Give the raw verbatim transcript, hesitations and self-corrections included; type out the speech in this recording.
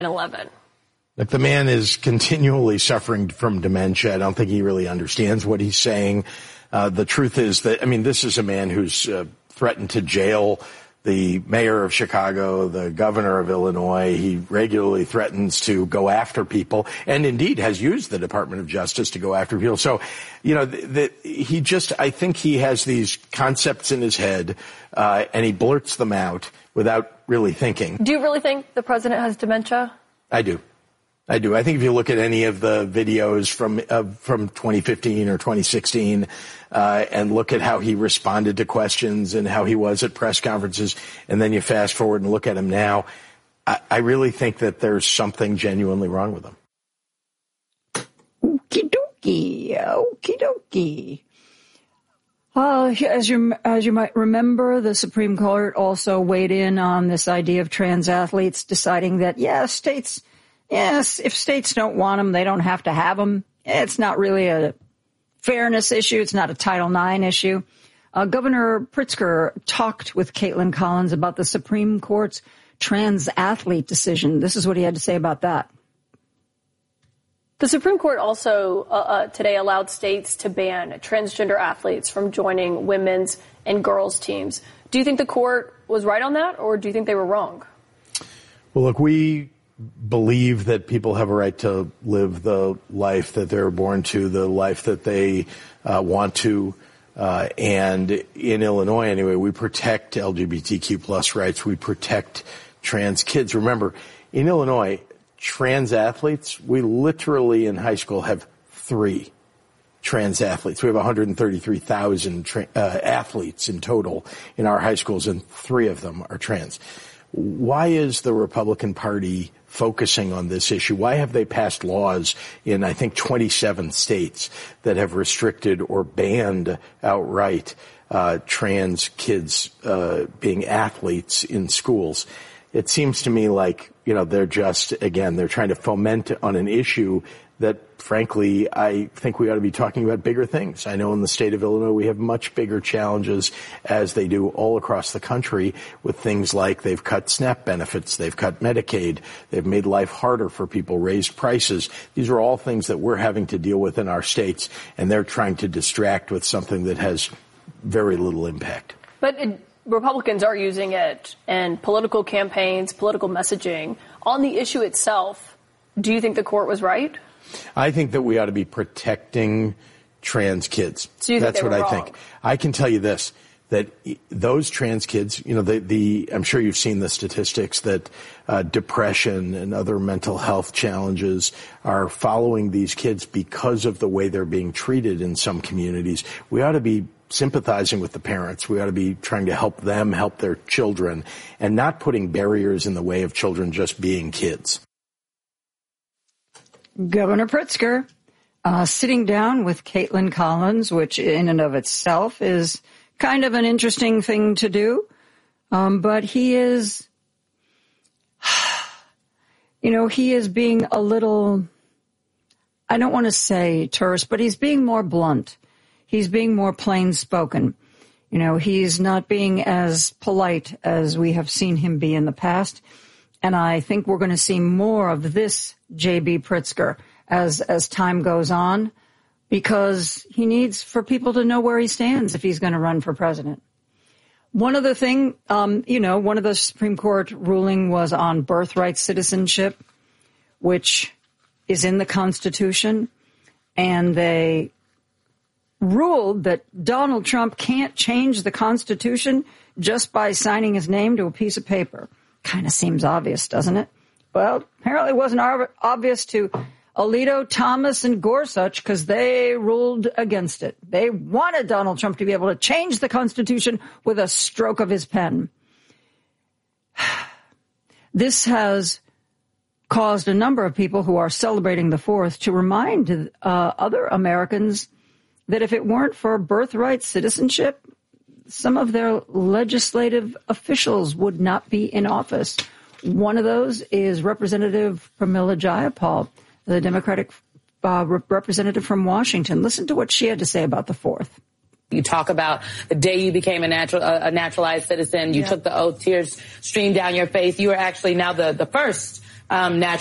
eleven. Look, the man is continually suffering from dementia. I don't think he really understands what he's saying. Uh, the truth is that, I mean, this is a man who's uh, threatened to jail the mayor of Chicago, the governor of Illinois. He regularly threatens to go after people and indeed has used the Department of Justice to go after people. So, you know, the, the, he just, I think he has these concepts in his head, uh, and he blurts them out without really thinking. Do you really think the president has dementia? I do. I do. I think if you look at any of the videos from uh, from twenty fifteen or twenty sixteen uh, and look at how he responded to questions and how he was at press conferences, and then you fast forward and look at him now, I, I really think that there's something genuinely wrong with him. Okie dokie. Okie dokie. Uh, as you as you might remember, the Supreme Court also weighed in on this idea of trans athletes, deciding that, yeah, states... Yes, if states don't want them, they don't have to have them. It's not really a fairness issue. It's not a Title nine issue. Uh, Governor Pritzker talked with Caitlin Collins about the Supreme Court's trans athlete decision. This is what he had to say about that. The Supreme Court also uh, uh, today allowed states to ban transgender athletes from joining women's and girls' teams. Do you think the court was right on that, or do you think they were wrong? Well, look, we believe that people have a right to live the life that they're born to, the life that they uh, want to. Uh, and in Illinois, anyway, we protect L G B T Q plus rights. We protect trans kids. Remember, in Illinois, trans athletes, we literally in high school have three trans athletes. We have one hundred thirty-three thousand tra- uh, athletes in total in our high schools, and three of them are trans. Why is the Republican Party focusing on this issue? Why have they passed laws in, I think, twenty-seven states that have restricted or banned outright uh, trans kids uh, being athletes in schools? It seems to me like, you know, they're just, again, they're trying to foment on an issue that, frankly, I think we ought to be talking about bigger things. I know in the state of Illinois we have much bigger challenges, as they do all across the country, with things like they've cut SNAP benefits, they've cut Medicaid, they've made life harder for people, raised prices. These are all things that we're having to deal with in our states, and they're trying to distract with something that has very little impact. But it, Republicans are using it in political campaigns, political messaging. On the issue itself, do you think the court was right? I think that we ought to be protecting trans kids. So you think That's they what were I wrong? think. I can tell you this, that those trans kids, you know, the, the I'm sure you've seen the statistics that uh, depression and other mental health challenges are following these kids because of the way they're being treated in some communities. We ought to be sympathizing with the parents. We ought to be trying to help them help their children and not putting barriers in the way of children just being kids. Governor Pritzker uh, sitting down with Caitlin Collins, which in and of itself is kind of an interesting thing to do. Um, but he is, you know, he is being a little, I don't want to say terse, but he's being more blunt. He's being more plain spoken. You know, he's not being as polite as we have seen him be in the past. And I think we're going to see more of this J B. Pritzker as as time goes on, because he needs for people to know where he stands if he's going to run for president. One other thing, um, you know, one of the Supreme Court ruling was on birthright citizenship, which is in the Constitution, and they ruled that Donald Trump can't change the Constitution just by signing his name to a piece of paper. Kind of seems obvious, doesn't it? Well, apparently it wasn't obvious to Alito, Thomas, and Gorsuch, because they ruled against it. They wanted Donald Trump to be able to change the Constitution with a stroke of his pen. This has caused a number of people who are celebrating the fourth to remind uh, other Americans that if it weren't for birthright citizenship, some of their legislative officials would not be in office. One of those is Representative Pramila Jayapal, the Democratic uh, representative from Washington. Listen to what she had to say about the fourth. You talk about the day you became a natural, uh, a naturalized citizen. You yeah. took the oath, tears streamed down your face. You are actually now the, the first um, natural.